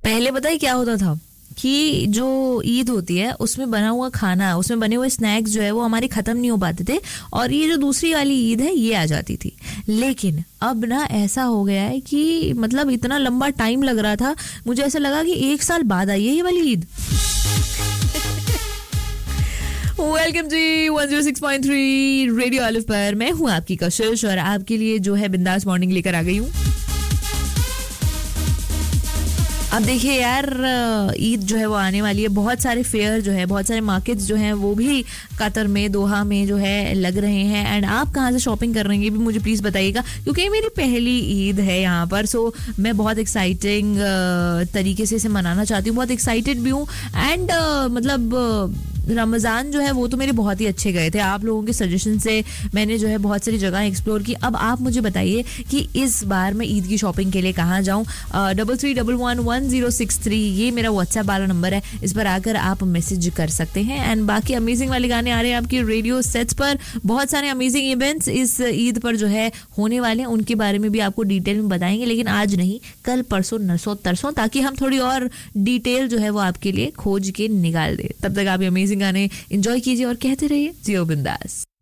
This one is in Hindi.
पहले पता है क्या होता था कि जो ईद होती है उसमें बना हुआ खाना, उसमें बने हुए स्नैक्स जो है वो हमारे खत्म नहीं हो पाते थे, और ये जो दूसरी वाली ईद है ये आ जाती थी। लेकिन अब ना ऐसा हो गया है कि मतलब इतना लंबा टाइम लग रहा था, मुझे ऐसा लगा कि 1 साल बाद आई है ये वाली ईद। वेलकम जी 106.3 रेडियो अलिफ पर, मैं हूँ आपकी कशिश और आपके लिए जो है बिंदास मॉर्निंग लेकर आ गई हूँ। अब देखिए यार, ईद जो है वो आने वाली है, बहुत सारे फेयर जो है, बहुत सारे मार्केट्स जो हैं वो भी कतर में, दोहा में जो है लग रहे हैं। एंड आप कहाँ से शॉपिंग कर रहे हैं ये भी मुझे प्लीज़ बताइएगा, क्योंकि ये मेरी पहली ईद है यहाँ पर। सो मैं बहुत एक्साइटिंग तरीके से इसे मनाना चाहती हूँ, बहुत एक्साइटेड भी हूँ। एंड मतलब रमज़ान जो है वो तो मेरे बहुत ही अच्छे गए थे, आप लोगों के सजेशन से मैंने जो है बहुत सारी जगह एक्सप्लोर की। अब आप मुझे बताइए कि इस बार मैं ईद की शॉपिंग के लिए कहाँ जाऊँ। 33111063 ये मेरा व्हाट्सएप वाला नंबर है, इस पर आकर आप मैसेज कर सकते हैं। एंड बाकी अमेजिंग वाले गाने आ रहे हैं आपकी रेडियो सेट्स पर, बहुत सारे अमेजिंग इवेंट्स इस ईद पर जो है होने वाले हैं, उनके बारे में भी आपको डिटेल में बताएंगे, लेकिन आज नहीं, कल परसों नरसों तरसों, ताकि हम थोड़ी और डिटेल जो है वो आपके लिए खोज के निकाल दे। तब तक आप अमेजिंग गाने एंजॉय कीजिए और कहते रहिए जियो बिंदास।